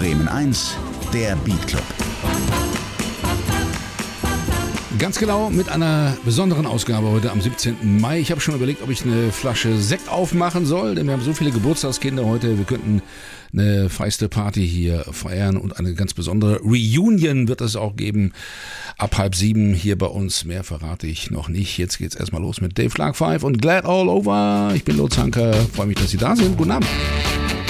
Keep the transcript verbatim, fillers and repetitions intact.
Bremen eins, der Beat Club. Ganz genau mit einer besonderen Ausgabe heute am siebzehnten Mai. Ich habe schon überlegt, ob ich eine Flasche Sekt aufmachen soll, denn wir haben so viele Geburtstagskinder heute. Wir könnten eine feiste Party hier feiern und eine ganz besondere Reunion wird es auch geben. Ab halb sieben hier bei uns. Mehr verrate ich noch nicht. Jetzt geht's erstmal los mit Dave Clark Five und Glad All Over. Ich bin Lutz Hanker. Freue mich, dass Sie da sind. Guten Abend.